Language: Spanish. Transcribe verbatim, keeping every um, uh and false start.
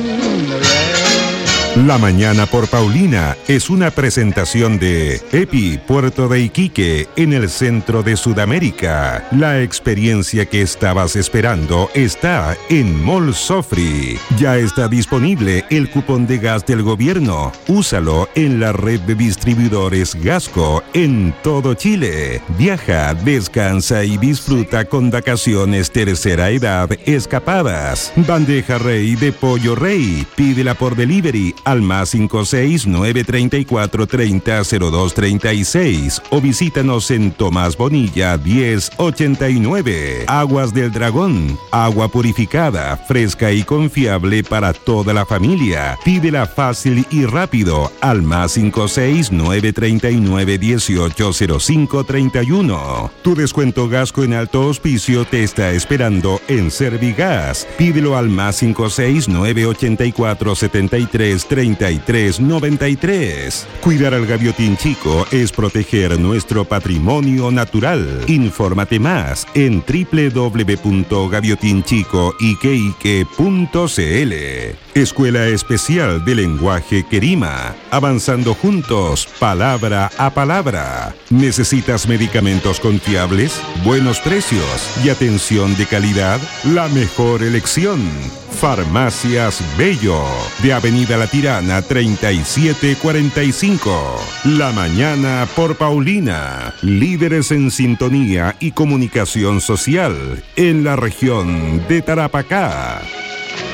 La Mañana por Paulina es una presentación de EPI Puerto de Iquique en el centro de Sudamérica. La experiencia que estabas esperando está en Mall Sofri. Ya está disponible el cupón de gas del gobierno. Úsalo en la red de distribuidores Gasco en todo Chile. Viaja, descansa y disfruta con vacaciones tercera edad escapadas. Bandeja Rey de Pollo Rey. Pídela por delivery al más cinco seis nueve tres cuatro tres cero cero dos tres seis o visítanos en Tomás Bonilla diez ochenta y nueve. Aguas del Dragón, agua purificada, fresca y confiable para toda la familia. Pídela fácil y rápido al más cinco seis nueve tres nueve uno ocho cero cinco tres uno. Tu descuento Gasco en alto auspicio te está esperando en Servigas. Pídelo al más cinco seis nueve ocho cuatro siete tres treinta y tres noventa y tres. Cuidar al gaviotín chico es proteger nuestro patrimonio natural. Infórmate más en doble u doble u doble u punto gaviotinchico iqueique punto cl. Escuela Especial de Lenguaje Querima. Avanzando juntos, palabra a palabra. ¿Necesitas medicamentos confiables, buenos precios y atención de calidad? La mejor elección. Farmacias Bello, de Avenida La Tirana treinta y siete cuarenta y cinco. La Mañana por Paulina, líderes en sintonía y comunicación social en la región de Tarapacá.